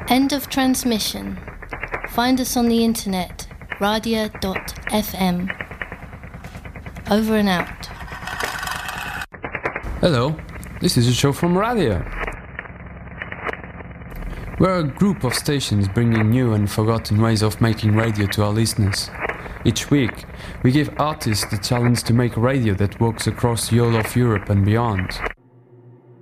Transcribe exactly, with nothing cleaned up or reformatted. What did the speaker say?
End of transmission. Find us on the internet, radia dot f m. Over and out. Hello, this is a show from Radia. We're a group of stations bringing new and forgotten ways of making radio to our listeners. Each week, we give artists the challenge to make radio that works across the whole of Europe and beyond.